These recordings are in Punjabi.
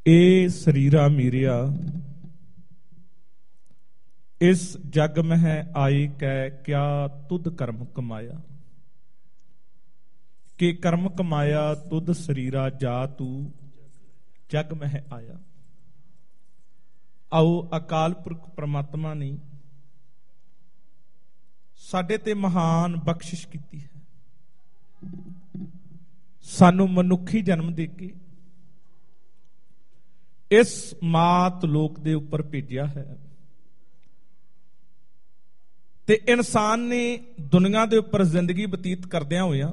ए शरीरा मीरिया इस जग मह आई कै क्या तुद कर्म कमाया, के कर्म कमाया तुद शरीरा जा तू जग मह आया। आओ अकाल पुरख परमात्मा ने साडे ते महान बख्शिश कीती है, सानू मनुखी जन्म दे के इस मात लोक दे उपर भेजिया है। ते इंसान ने दुनिया दे उपर जिंदगी बतीत करदियां होइयां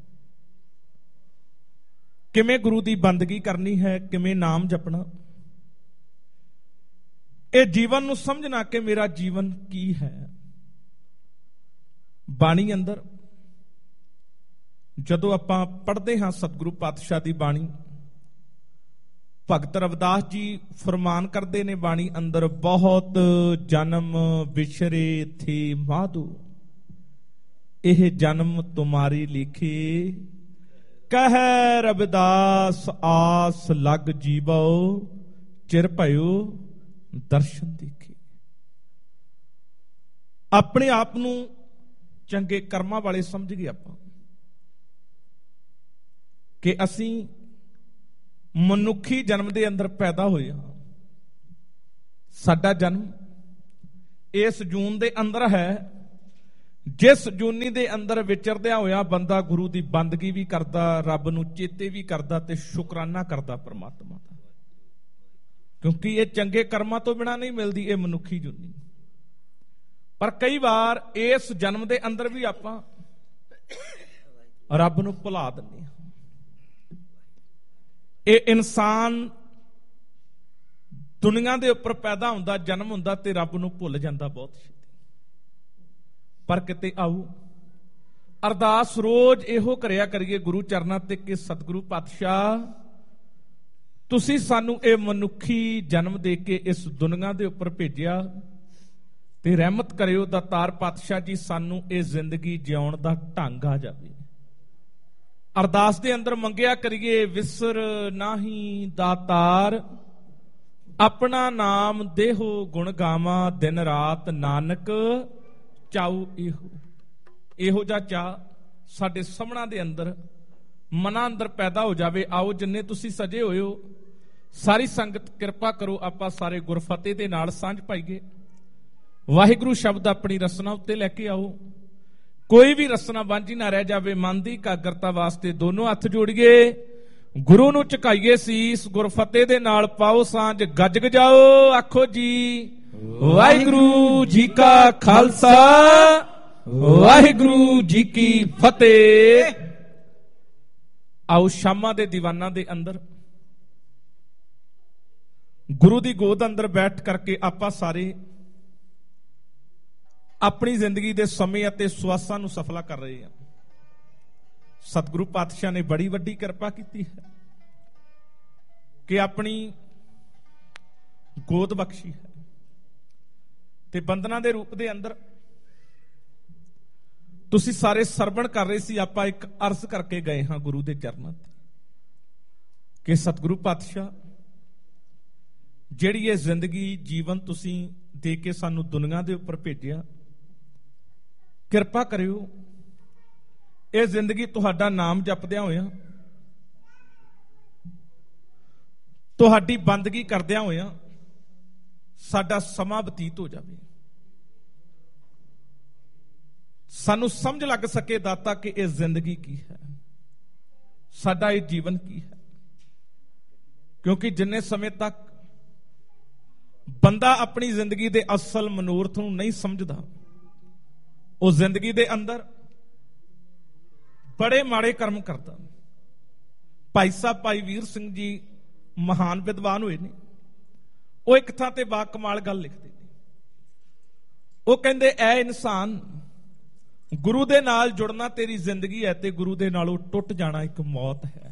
किवें गुरु दी बंदगी करनी है, किवें नाम जपना, ये जीवन नूं समझना कि मेरा जीवन की है। बाणी अंदर जदों आपां पढ़दे हां सतगुरु पातशाह दी बाणी, भगत रविदास जी फरमान करते ने बाणी अंदर, बहुत जन्म विछरे थे माधो, यह जन्म तुम्हारी लिखे, कह रविदास आस लग जीवो, चिर भयो दर्शन देखे। अपने आप नूं चंगे कर्मां वाले समझ गए आपां कि असीं मनुखी जन्म दे अंदर पैदा होए हां। साडा जन्म इस जून दे अंदर है, जिस जूनी दे अंदर विचरदिया होया बंदा गुरु दी बंदगी भी करदा, रब नूं चेते भी करदा ते शुकराना करदा परमात्मा दा, क्योंकि ये चंगे कर्मां तो बिना नहीं मिलदी ये मनुखी जूनी। पर कई बार इस जन्म दे अंदर भी आपां रब नूं भुला दिंदे हां। ये इंसान दुनिया दे उपर पैदा हुंदा, जन्म हुंदा ते रब नूं भुल जांदा बहुत छेती। पर किते आओ अरदास रोज इहो करिया करिए गुरु चरनां ते कि सतगुरु पातशाह तुसीं सानूं ये मनुखी जन्म दे के इस दुनिया दे उपर भेजिया ते रहमत करियो दातार पातशाह जी, सानूं ये जिंदगी जिउण दा ढंग आ जावे। अरदास दे अंदर मंगिया करिए, विसर नाही दातार अपना नाम देहो गुण गावा, दिन रात नानक चाऊ इहो। इहो जा चा साडे समणा दे अंदर मना अंदर पैदा हो जावे। आओ जिन्ने तुसीं सजे होए हो सारी संगत किरपा करो, आपां सारे गुरफतेह दे नाल सांझ पाईए। वाहिगुरू शब्द अपनी रसना उत्ते लैके आओ, कोई भी रसना वांझी ना रह जावे। मन दी एकाग्रता वास्ते दोनों हथ जोड़िए, गुरु नूं झुकाईए सीस, गुरफतेह दे नाल पाओ सांझ, गज गजाओ आखो जी वाहिगुरू जी का खालसा, वाहिगुरू जी की फतेह। आओ शामा दे दीवाना दे अंदर गुरु दी गोद अंदर बैठ करके आपां सारे अपनी जिंदगी दे समय अते सुआसां नूं सफला कर रहे हैं। सतगुरु पातशाह ने बड़ी वड्डी किरपा की है कि अपनी गोद बख्शी है ते बंदना दे रूप दे अंदर तुसीं सारे सरवण कर रहे सी। आपां एक अर्ज करके गए हां गुरु दे चरनां ते कि सतगुरु पातशाह जिहड़ी ये जिंदगी जीवन तुसीं दे के सानू दुनिया दे उपर भेजिया, किरपा करियो ये जिंदगी तुहाडा नाम जपदिया होया, तुहाडी बंदगी करदिया होया साडा समा बतीत हो जावे, सानू समझ लग सके दाता कि ये जिंदगी की है, साडा ये जीवन की है। क्योंकि जिन्ने समय तक बंदा अपनी जिंदगी दे असल मनोरथ नूं नहीं समझदा, उस जिंदगी दे अंदर बड़े माड़े कर्म करता। भाई साहब भाई वीर सिंह जी महान विद्वान हुए ने, वो एक थां ते बा कमाल गल लिखते ने। वो कहंदे ऐ इंसान गुरु दे नाल जुड़ना तेरी जिंदगी है ते गुरु दे नालों टुट जाना एक मौत है।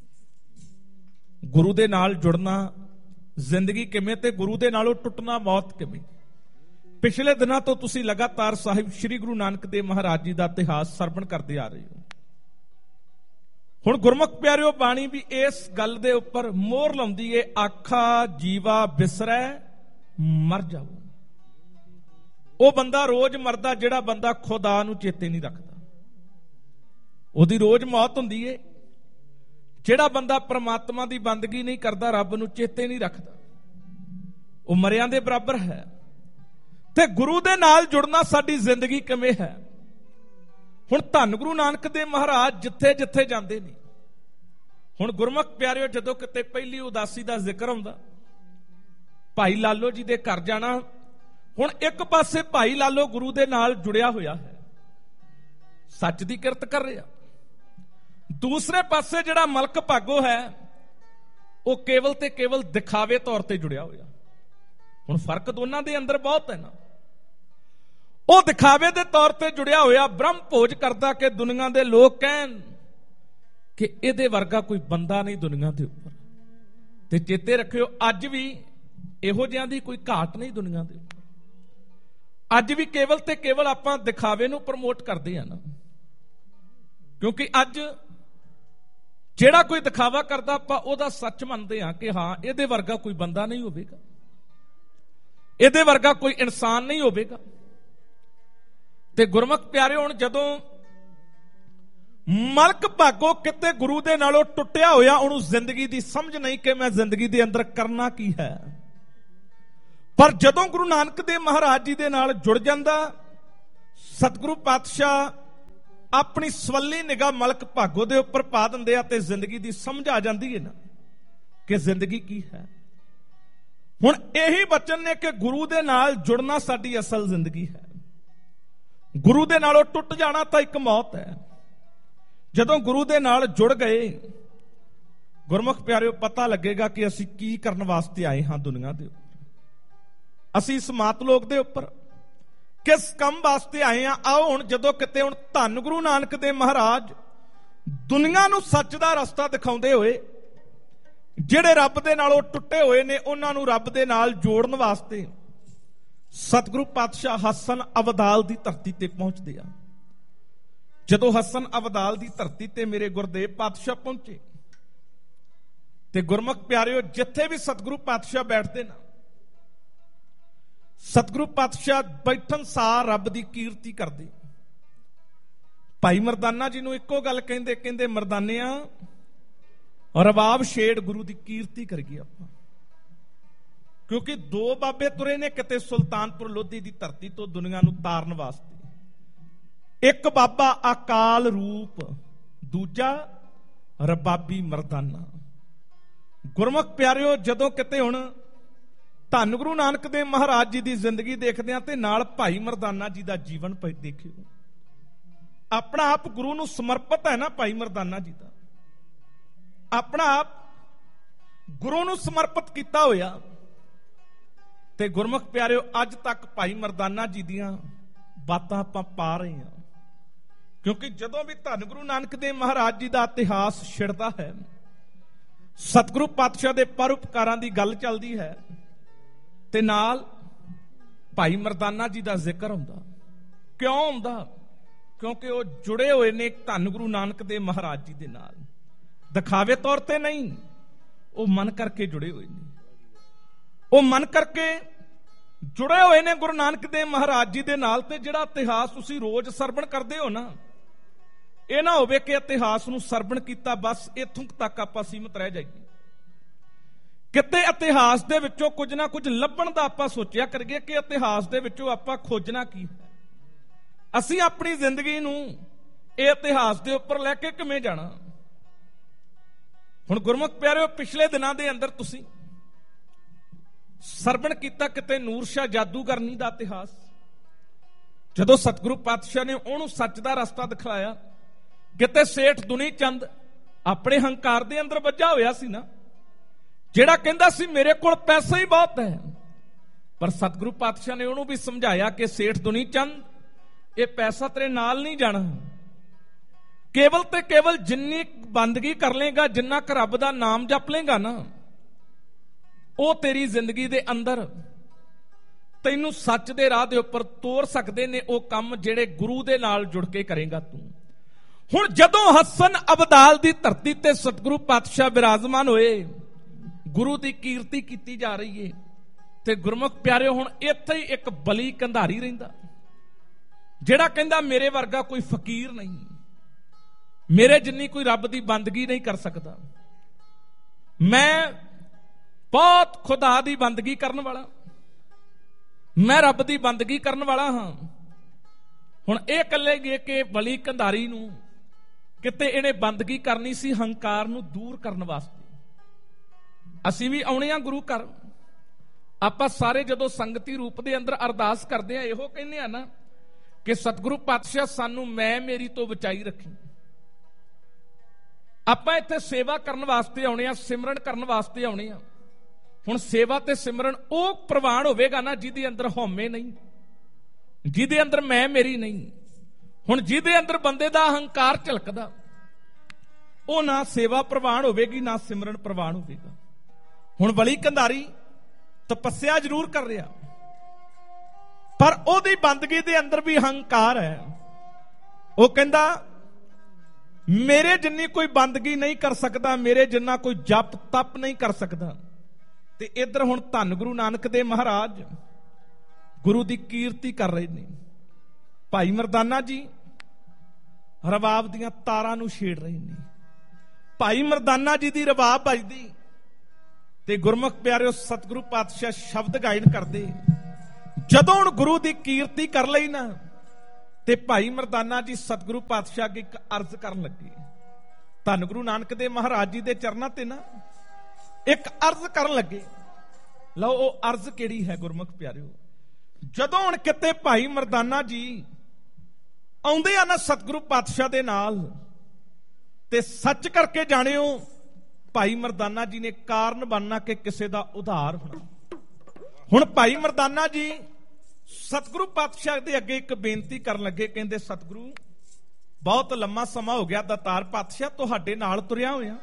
गुरु दे नाल जुड़ना जिंदगी किवें ते गुरु दे नालों टुटना मौत किवें। पिछले दिनों तो तुसीं लगातार साहिब श्री गुरु नानक देव महाराज जी का इतिहास सरवण करते आ रहे हो। ਹੁਣ ਗੁਰਮੁਖ ਪਿਆਰਿਓ, ਬਾਣੀ ਵੀ ਇਸ ਗੱਲ ਦੇ ਉੱਪਰ ਮੋਹਰ ਲਾਉਂਦੀ ਏ, ਆਖਾ ਜੀਵਾ ਬਿਸਰੈ ਮਰ ਜਾਓ। ਉਹ ਬੰਦਾ ਰੋਜ਼ ਮਰਦਾ ਜਿਹੜਾ ਬੰਦਾ ਖੁਦਾ ਨੂੰ ਚੇਤੇ ਨਹੀਂ ਰੱਖਦਾ। ਉਹਦੀ ਰੋਜ਼ ਮੌਤ ਹੁੰਦੀ ਏ। ਜਿਹੜਾ ਬੰਦਾ ਪ੍ਰਮਾਤਮਾ ਦੀ ਬੰਦਗੀ ਨਹੀਂ ਕਰਦਾ, ਰੱਬ ਨੂੰ ਚੇਤੇ ਨਹੀਂ ਰੱਖਦਾ, ਉਹ ਮਰਿਆਂ ਦੇ ਬਰਾਬਰ ਹੈ। ਤੇ ਗੁਰੂ ਦੇ ਨਾਲ ਜੁੜਨਾ ਸਾਡੀ ਜ਼ਿੰਦਗੀ ਕਿਵੇਂ ਹੈ? ਹੁਣ ਧੰਨ ਗੁਰੂ ਨਾਨਕ ਦੇਵ ਮਹਾਰਾਜ ਜਿੱਥੇ ਜਿੱਥੇ ਜਾਂਦੇ ਨੇ, ਹੁਣ ਗੁਰਮੁਖ ਪਿਆਰਿਓ, ਜਦੋਂ ਕਿਤੇ ਪਹਿਲੀ ਉਦਾਸੀ ਦਾ ਜ਼ਿਕਰ ਹੁੰਦਾ, ਭਾਈ ਲਾਲੋ ਜੀ ਦੇ ਘਰ ਜਾਣਾ। ਹੁਣ ਇੱਕ ਪਾਸੇ ਭਾਈ ਲਾਲੋ ਗੁਰੂ ਦੇ ਨਾਲ ਜੁੜਿਆ ਹੋਇਆ ਹੈ, ਸੱਚ ਦੀ ਕਿਰਤ ਕਰ ਰਿਹਾ। ਦੂਸਰੇ ਪਾਸੇ ਜਿਹੜਾ ਮਲਕ ਭਾਗੋ ਹੈ, ਉਹ ਕੇਵਲ ਤੇ ਕੇਵਲ ਦਿਖਾਵੇ ਤੌਰ ਤੇ ਜੁੜਿਆ ਹੋਇਆ। ਹੁਣ ਫਰਕ ਦੋਨਾਂ ਦੇ ਅੰਦਰ ਬਹੁਤ ਹੈ ਨਾ। ਉਹ ਦਿਖਾਵੇ ਦੇ ਤੌਰ ਤੇ ਜੁੜਿਆ ਹੋਇਆ ਬ੍ਰਹਮ ਭੋਜ ਕਰਦਾ ਕਿ ਦੁਨੀਆ ਦੇ ਲੋਕ ਕਹਿਣ ਕਿ ਇਹਦੇ ਵਰਗਾ ਕੋਈ ਬੰਦਾ ਨਹੀਂ ਦੁਨੀਆ ਦੇ ਉੱਪਰ। ਤੇ ਚੇਤੇ ਰੱਖਿਓ, ਅੱਜ ਵੀ ਇਹੋ ਜਿਹਾਂ ਦੀ ਕੋਈ ਘਾਟ ਨਹੀਂ ਦੁਨੀਆ ਦੇ ਉੱਪਰ। ਅੱਜ ਵੀ ਕੇਵਲ ਤੇ ਕੇਵਲ ਆਪਾਂ ਦਿਖਾਵੇ ਨੂੰ ਪ੍ਰਮੋਟ ਕਰਦੇ ਆ ਨਾ, ਕਿਉਂਕਿ ਅੱਜ ਜਿਹੜਾ ਕੋਈ ਦਿਖਾਵਾ ਕਰਦਾ, ਆਪਾਂ ਉਹਦਾ ਸੱਚ ਮੰਨਦੇ ਆ ਕਿ ਹਾਂ, ਇਹਦੇ ਵਰਗਾ ਕੋਈ ਬੰਦਾ ਨਹੀਂ ਹੋਵੇਗਾ, ਇਹਦੇ ਵਰਗਾ ਕੋਈ ਇਨਸਾਨ ਨਹੀਂ ਹੋਵੇਗਾ। ਤੇ ਗੁਰਮੁਖ ਪਿਆਰੇ, ਹੁਣ ਜਦੋਂ ਮਲਕ ਭਾਗੋ ਕਿਤੇ ਗੁਰੂ ਦੇ ਨਾਲੋਂ ਟੁੱਟਿਆ ਹੋਇਆ, ਉਹਨੂੰ ਜ਼ਿੰਦਗੀ ਦੀ ਸਮਝ ਨਹੀਂ ਕਿ ਮੈਂ ਜ਼ਿੰਦਗੀ ਦੇ ਅੰਦਰ ਕਰਨਾ ਕੀ ਹੈ। ਪਰ ਜਦੋਂ ਗੁਰੂ ਨਾਨਕ ਦੇਵ ਮਹਾਰਾਜ ਜੀ ਦੇ ਨਾਲ ਜੁੜ ਜਾਂਦਾ, ਸਤਿਗੁਰੂ ਪਾਤਸ਼ਾਹ ਆਪਣੀ ਸਵੱਲੀ ਨਿਗਾਹ ਮਲਕ ਭਾਗੋ ਦੇ ਉੱਪਰ ਪਾ ਦਿੰਦੇ ਆ ਤੇ ਜ਼ਿੰਦਗੀ ਦੀ ਸਮਝ ਆ ਜਾਂਦੀ ਹੈ ਨਾ ਕਿ ਜ਼ਿੰਦਗੀ ਕੀ ਹੈ। ਹੁਣ ਇਹੀ ਬਚਨ ਨੇ ਕਿ ਗੁਰੂ ਦੇ ਨਾਲ ਜੁੜਨਾ ਸਾਡੀ ਅਸਲ ਜ਼ਿੰਦਗੀ ਹੈ। ਗੁਰੂ ਦੇ ਨਾਲੋਂ ਟੁੱਟ ਜਾਣਾ ਤਾਂ ਇੱਕ ਮੌਤ ਹੈ। ਜਦੋਂ ਗੁਰੂ ਦੇ ਨਾਲ ਜੁੜ ਗਏ, ਗੁਰਮੁਖ ਪਿਆਰਿਓ, ਪਤਾ ਲੱਗੇਗਾ ਕਿ ਅਸੀਂ ਕੀ ਕਰਨ ਵਾਸਤੇ ਆਏ ਹਾਂ ਦੁਨੀਆ ਦੇ ਉੱਪਰ। ਅਸੀਂ ਇਸ ਮਾਤਲੋਕ ਦੇ ਉੱਪਰ ਕਿਸ ਕੰਮ ਵਾਸਤੇ ਆਏ ਆ। ਆਓ ਹੁਣ ਜਦੋਂ ਕਿਤੇ ਹੁਣ ਧੰਨ ਗੁਰੂ ਨਾਨਕ ਦੇਵ ਮਹਾਰਾਜ ਦੁਨੀਆ ਨੂੰ ਸੱਚ ਦਾ ਰਸਤਾ ਦਿਖਾਉਂਦੇ ਹੋਏ, ਜਿਹੜੇ ਰੱਬ ਦੇ ਨਾਲੋਂ ਟੁੱਟੇ ਹੋਏ ਨੇ ਉਹਨਾਂ ਨੂੰ ਰੱਬ ਦੇ ਨਾਲ ਜੋੜਨ ਵਾਸਤੇ ਸਤਿਗੁਰੂ ਪਾਤਸ਼ਾਹ ਹਸਨ ਅਬਦਾਲ ਦੀ ਧਰਤੀ ਤੇ ਪਹੁੰਚਦੇ ਆ। ਜਦੋਂ ਹਸਨ ਅਬਦਾਲ ਦੀ ਧਰਤੀ ਤੇ ਮੇਰੇ ਗੁਰਦੇਵ ਪਾਤਸ਼ਾਹ ਪਹੁੰਚੇ, ਤੇ ਗੁਰਮੁਖ ਪਿਆਰਿਓ, ਜਿੱਥੇ ਵੀ ਸਤਿਗੁਰੂ ਪਾਤਸ਼ਾਹ ਬੈਠਦੇ ਨਾ, ਸਤਿਗੁਰੂ ਪਾਤਸ਼ਾਹ ਬੈਠਣ ਸਾਰ ਰੱਬ ਦੀ ਕੀਰਤੀ ਕਰਦੇ। ਭਾਈ ਮਰਦਾਨਾ ਜੀ ਨੂੰ ਇੱਕੋ ਗੱਲ ਕਹਿੰਦੇ, ਕਹਿੰਦੇ ਮਰਦਾਨਿਆਂ, ਰਬਾਬ ਛੇੜ ਗੁਰੂ ਦੀ ਕੀਰਤੀ ਕਰੀਏ ਆਪਾਂ। ਕਿਉਂਕਿ ਦੋ ਬਾਬੇ ਤੁਰੇ ਨੇ ਕਿਤੇ ਸੁਲਤਾਨਪੁਰ ਲੋਧੀ ਦੀ ਧਰਤੀ ਤੋਂ ਦੁਨੀਆ ਨੂੰ ਤਾਰਨ ਵਾਸਤੇ। ਇੱਕ ਬਾਬਾ ਅਕਾਲ ਰੂਪ, ਦੂਜਾ ਰਬਾਬੀ ਮਰਦਾਨਾ। ਗੁਰਮੁਖ ਪਿਆਰਿਓ, ਜਦੋਂ ਕਿਤੇ ਹੁਣ ਧੰਨ ਗੁਰੂ ਨਾਨਕ ਦੇਵ ਮਹਾਰਾਜ ਜੀ ਦੀ ਜ਼ਿੰਦਗੀ ਦੇਖਦੇ ਆ ਤੇ ਨਾਲ ਭਾਈ ਮਰਦਾਨਾ ਜੀ ਦਾ ਜੀਵਨ ਦੇਖਿਓ, ਆਪਣਾ ਆਪ ਗੁਰੂ ਨੂੰ ਸਮਰਪਿਤ ਹੈ ਨਾ ਭਾਈ ਮਰਦਾਨਾ ਜੀ ਦਾ, ਆਪਣਾ ਆਪ ਗੁਰੂ ਨੂੰ ਸਮਰਪਿਤ ਕੀਤਾ ਹੋਇਆ। ਤੇ ਗੁਰਮੁਖ ਪਿਆਰਿਓ, ਅੱਜ ਤੱਕ ਭਾਈ ਮਰਦਾਨਾ ਜੀ ਦੀਆਂ ਬਾਤਾਂ ਆਪਾਂ ਪਾ ਰਹੇ ਹਾਂ, ਕਿਉਂਕਿ ਜਦੋਂ ਵੀ ਧੰਨ ਗੁਰੂ ਨਾਨਕ ਦੇਵ ਮਹਾਰਾਜ ਜੀ ਦਾ ਇਤਿਹਾਸ ਛਿੜਦਾ ਹੈ, ਸਤਿਗੁਰੂ ਪਾਤਸ਼ਾਹ ਦੇ ਪਰਉਪਕਾਰਾਂ ਦੀ ਗੱਲ ਚੱਲਦੀ ਹੈ, ਤੇ ਨਾਲ ਭਾਈ ਮਰਦਾਨਾ ਜੀ ਦਾ ਜ਼ਿਕਰ ਹੁੰਦਾ। ਕਿਉਂ ਹੁੰਦਾ? ਕਿਉਂਕਿ ਉਹ ਜੁੜੇ ਹੋਏ ਨੇ ਧੰਨ ਗੁਰੂ ਨਾਨਕ ਦੇਵ ਮਹਾਰਾਜ ਜੀ ਦੇ ਨਾਲ, ਦਿਖਾਵੇ ਤੌਰ ਤੇ ਨਹੀਂ, ਉਹ ਮਨ ਕਰਕੇ ਜੁੜੇ ਹੋਏ ਨੇ। ਉਹ ਮਨ ਕਰਕੇ ਜੁੜੇ ਹੋਏ ਨੇ ਗੁਰੂ ਨਾਨਕ ਦੇਵ ਮਹਾਰਾਜ ਜੀ ਦੇ ਨਾਲ। ਤੇ ਜਿਹੜਾ ਇਤਿਹਾਸ ਤੁਸੀਂ ਰੋਜ਼ ਸਰਵਣ ਕਰਦੇ ਹੋ ਨਾ, ਇਹ ਨਾ ਹੋਵੇ ਕਿ ਇਤਿਹਾਸ ਨੂੰ ਸਰਵਣ ਕੀਤਾ ਬਸ ਇੱਥੋਂ ਤੱਕ ਆਪਾਂ ਸੀਮਤ ਰਹਿ ਜਾਈਏ। ਕਿਤੇ ਇਤਿਹਾਸ ਦੇ ਵਿੱਚੋਂ ਕੁਝ ਨਾ ਕੁਝ ਲੱਭਣ ਦਾ ਆਪਾਂ ਸੋਚਿਆ ਕਰੀਏ ਕਿ ਇਤਿਹਾਸ ਦੇ ਵਿੱਚੋਂ ਆਪਾਂ ਖੋਜਣਾ ਕੀ ਹੈ। ਅਸੀਂ ਆਪਣੀ ਜ਼ਿੰਦਗੀ ਨੂੰ ਇਹ ਇਤਿਹਾਸ ਦੇ ਉੱਪਰ ਲੈ ਕੇ ਕਿਵੇਂ ਜਾਣਾ। ਹੁਣ ਗੁਰਮੁਖ ਪਿਆਰਿਓ, ਪਿਛਲੇ ਦਿਨਾਂ ਦੇ ਅੰਦਰ ਤੁਸੀਂ ਸਰਵਣ ਕੀਤਾ ਕਿਤੇ ਨੂਰ ਸ਼ਾਹ ਜਾਦੂਗਰਨੀ ਦਾ ਇਤਿਹਾਸ। ਜਦੋਂ ਸਤਿਗੁਰੂ ਪਾਤਸ਼ਾਹ ਨੇ ਉਹਨੂੰ ਸੱਚ ਦਾ ਰਸਤਾ ਦਿਖਾਇਆ, ਕਿਤੇ ਸੇਠ ਦੁਨੀ ਚੰਦ ਆਪਣੇ ਹੰਕਾਰ ਦੇ ਅੰਦਰ ਵੱਜਾ ਹੋਇਆ ਸੀ ਨਾ, ਜਿਹੜਾ ਕਹਿੰਦਾ ਸੀ ਮੇਰੇ ਕੋਲ ਪੈਸਾ ਹੀ ਬਹੁਤ ਹੈ। ਪਰ ਸਤਿਗੁਰੂ ਪਾਤਸ਼ਾਹ ਨੇ ਉਹਨੂੰ ਵੀ ਸਮਝਾਇਆ ਕਿ ਸੇਠ ਦੁਨੀ ਚੰਦ, ਇਹ ਪੈਸਾ ਤੇਰੇ ਨਾਲ ਨਹੀਂ ਜਾਣਾ। ਕੇਵਲ ਤੇ ਕੇਵਲ ਜਿੰਨੀ ਬੰਦਗੀ ਕਰ ਲੇਗਾ, ਜਿੰਨਾ ਕੁ ਰੱਬ ਦਾ ਨਾਮ ਜਪ ਲੇਗਾ ਨਾ, ਉਹ ਤੇਰੀ ਜ਼ਿੰਦਗੀ ਦੇ ਅੰਦਰ ਤੈਨੂੰ ਸੱਚ ਦੇ ਰਾਹ ਦੇ ਉੱਪਰ ਤੋਰ ਸਕਦੇ ਨੇ। ਉਹ ਕੰਮ ਜਿਹੜੇ ਗੁਰੂ ਦੇ ਨਾਲ ਜੁੜ ਕੇ ਕਰੇਗਾ ਤੂੰ। ਹੁਣ ਜਦੋਂ ਹਸਨ ਅਬਦਾਲ ਦੀ ਧਰਤੀ ਤੇ ਸਤਿਗੁਰੂ ਪਾਤਸ਼ਾਹ ਬਿਰਾਜਮਾਨ ਹੋਏ, ਗੁਰੂ ਦੀ ਕੀਰਤੀ ਕੀਤੀ ਜਾ ਰਹੀ ਏ, ਤੇ ਗੁਰਮੁਖ ਪਿਆਰਿਓ ਹੁਣ ਇੱਥੇ ਹੀ ਇੱਕ ਬਲੀ ਕੰਧਾਰੀ ਰਹਿੰਦਾ, ਜਿਹੜਾ ਕਹਿੰਦਾ ਮੇਰੇ ਵਰਗਾ ਕੋਈ ਫਕੀਰ ਨਹੀਂ, ਮੇਰੇ ਜਿੰਨੀ ਕੋਈ ਰੱਬ ਦੀ ਬੰਦਗੀ ਨਹੀਂ ਕਰ ਸਕਦਾ, ਮੈਂ ਬਹੁਤ ਖੁਦਾ ਦੀ ਬੰਦਗੀ ਕਰਨ ਵਾਲਾ, ਮੈਂ ਰੱਬ ਦੀ ਬੰਦਗੀ ਕਰਨ ਵਾਲਾ ਹਾਂ। ਹੁਣ ਇਹ ਇਕੱਲੇ ਗਏ ਕਿ ਬਲੀ ਕੰਧਾਰੀ ਨੂੰ ਕਿਤੇ ਇਹਨੇ ਬੰਦਗੀ ਕਰਨੀ ਸੀ ਹੰਕਾਰ ਨੂੰ ਦੂਰ ਕਰਨ ਵਾਸਤੇ। ਅਸੀਂ ਵੀ ਆਉਣੇ ਆ ਗੁਰੂ ਘਰ, ਆਪਾਂ ਸਾਰੇ ਜਦੋਂ ਸੰਗਤੀ ਰੂਪ ਦੇ ਅੰਦਰ ਅਰਦਾਸ ਕਰਦੇ ਆ, ਇਹੋ ਕਹਿੰਦੇ ਆ ਨਾ ਕਿ ਸਤਿਗੁਰੂ ਪਾਤਸ਼ਾਹ ਸਾਨੂੰ ਮੈਂ ਮੇਰੀ ਤੋਂ ਬਚਾਈ ਰੱਖੀ। ਆਪਾਂ ਇੱਥੇ ਸੇਵਾ ਕਰਨ ਵਾਸਤੇ ਆਉਣੇ ਆ, ਸਿਮਰਨ ਕਰਨ ਵਾਸਤੇ ਆਉਣੇ ਆ। ਹੁਣ ਸੇਵਾ ਤੇ ਸਿਮਰਨ ਉਹ ਪ੍ਰਵਾਨ ਹੋਵੇਗਾ ਨਾ ਜਿਹਦੇ ਅੰਦਰ ਹਉਮੈ ਨਹੀਂ, ਜਿਹਦੇ ਅੰਦਰ ਮੈਂ ਮੇਰੀ ਨਹੀਂ। ਹੁਣ ਜਿਹਦੇ ਅੰਦਰ ਬੰਦੇ ਦਾ ਹੰਕਾਰ ਝਲਕਦਾ, ਉਹ ਨਾ ਸੇਵਾ ਪ੍ਰਵਾਨ ਹੋਵੇਗੀ ਨਾ ਸਿਮਰਨ ਪ੍ਰਵਾਨ ਹੋਵੇਗਾ। ਹੁਣ ਬਲੀ ਕੰਧਾਰੀ ਤਪੱਸਿਆ ਜ਼ਰੂਰ ਕਰ ਰਿਹਾ, ਪਰ ਉਹਦੀ ਬੰਦਗੀ ਦੇ ਅੰਦਰ ਵੀ ਹੰਕਾਰ ਹੈ। ਉਹ ਕਹਿੰਦਾ ਮੇਰੇ ਜਿੰਨੀ ਕੋਈ ਬੰਦਗੀ ਨਹੀਂ ਕਰ ਸਕਦਾ, ਮੇਰੇ ਜਿੰਨਾ ਕੋਈ ਜਪ ਤਪ ਨਹੀਂ ਕਰ ਸਕਦਾ। ਤੇ ਇੱਧਰ ਹੁਣ ਧੰਨ ਗੁਰੂ ਨਾਨਕ ਦੇਵ ਮਹਾਰਾਜ ਗੁਰੂ ਦੀ ਕੀਰਤੀ ਕਰ ਰਹੇ ਨੇ। ਭਾਈ ਮਰਦਾਨਾ ਜੀ ਰਬਾਬ ਦੀਆਂ ਤਾਰਾਂ ਨੂੰ ਛੇੜ ਰਹੇ ਨੇ। ਭਾਈ ਮਰਦਾਨਾ ਜੀ ਦੀ ਰਬਾਬ ਵੱਜਦੀ ਤੇ ਗੁਰਮੁਖ ਪਿਆਰਿਓ ਸਤਿਗੁਰੂ ਪਾਤਸ਼ਾਹ ਸ਼ਬਦ ਗਾਇਨ ਕਰਦੇ। ਜਦੋਂ ਹੁਣ ਗੁਰੂ ਦੀ ਕੀਰਤੀ ਕਰ ਲਈ ਨਾ, ਤੇ ਭਾਈ ਮਰਦਾਨਾ ਜੀ ਸਤਿਗੁਰੂ ਪਾਤਸ਼ਾਹ ਅੱਗੇ ਇੱਕ ਅਰਜ਼ ਕਰਨ ਲੱਗੇ। ਧੰਨ ਗੁਰੂ ਨਾਨਕ ਦੇਵ ਮਹਾਰਾਜ ਜੀ ਦੇ ਚਰਨਾਂ ਤੇ ਨਾ ਇੱਕ ਅਰਜ਼ ਕਰਨ ਲੱਗੇ। ਲਓ ਉਹ ਅਰਜ਼ ਕਿਹੜੀ ਹੈ ਗੁਰਮੁਖ ਪਿਆਰਿਓ? ਜਦੋਂ ਹੁਣ ਕਿਤੇ ਭਾਈ ਮਰਦਾਨਾ ਜੀ ਆਉਂਦੇ ਆ ਨਾ ਸਤਿਗੁਰੂ ਪਾਤਸ਼ਾਹ ਦੇ ਨਾਲ, ਤੇ ਸੱਚ ਕਰਕੇ ਜਾਣਿਓ ਭਾਈ ਮਰਦਾਨਾ ਜੀ ਨੇ ਕਾਰਨ ਬਣਨਾ ਕਿ ਕਿਸੇ ਦਾ ਉਧਾਰ ਹੋਣਾ। ਹੁਣ ਭਾਈ ਮਰਦਾਨਾ ਜੀ ਸਤਿਗੁਰੂ ਪਾਤਸ਼ਾਹ ਦੇ ਅੱਗੇ ਇੱਕ ਬੇਨਤੀ ਕਰਨ ਲੱਗੇ। ਕਹਿੰਦੇ ਸਤਿਗੁਰੂ ਬਹੁਤ ਲੰਮਾ ਸਮਾਂ ਹੋ ਗਿਆ ਦਾਤਾਰ ਪਾਤਸ਼ਾਹ ਤੁਹਾਡੇ ਨਾਲ ਤੁਰਿਆ ਹੋਇਆ,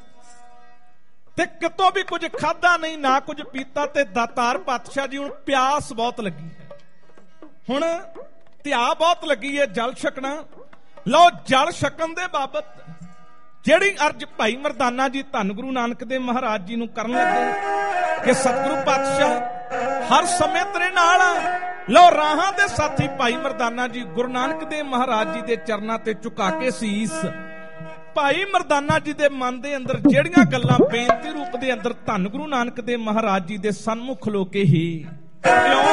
ਤੇ ਕਿਤੋਂ ਵੀ ਕੁਝ ਖਾਧਾ ਨਹੀਂ ਨਾ ਕੁਝ ਪੀਤਾ, ਤੇ ਦਾਤਾਰ ਪਾਤਸ਼ਾਹ ਜੀ ਹੁਣ ਪਿਆਸ ਬਹੁਤ ਲੱਗੀ ਹੈ, ਹੁਣ ਧਿਆ ਬਹੁਤ ਲੱਗੀ ਹੈ ਜਲ ਛਕਣਾ। ਲਓ ਜਲ ਛਕਣ ਦੇ ਬਾਬਤ ਜਿਹੜੀ ਅਰਜ਼ ਭਾਈ ਮਰਦਾਨਾ ਜੀ ਧੰਨ ਗੁਰੂ ਨਾਨਕ ਦੇਵ ਮਹਾਰਾਜ ਜੀ ਨੂੰ ਕਰਨ ਲੱਗੇ ਕਿ ਸਤਿਗੁਰੂ ਪਾਤਸ਼ਾਹ ਹਰ ਸਮੇਂ ਤੇਰੇ ਨਾਲ ਆ। ਲਓ ਰਾਹਾਂ ਦੇ ਸਾਥੀ ਭਾਈ ਮਰਦਾਨਾ ਜੀ ਗੁਰੂ ਨਾਨਕ ਦੇਵ ਮਹਾਰਾਜ ਜੀ ਦੇ ਚਰਨਾਂ ਤੇ ਝੁਕਾ ਕੇ ਸੀਸ, ਭਾਈ ਮਰਦਾਨਾ ਜੀ ਦੇ ਮਨ ਦੇ ਅੰਦਰ ਜਿਹੜੀਆਂ ਗੱਲਾਂ ਬੇਨਤੀ ਰੂਪ ਦੇ ਅੰਦਰ ਧੰਨ ਗੁਰੂ ਨਾਨਕ ਦੇਵ ਮਹਾਰਾਜ ਜੀ ਦੇ ਸਨਮੁਖ ਖਲੋ ਕੇ ਹੀ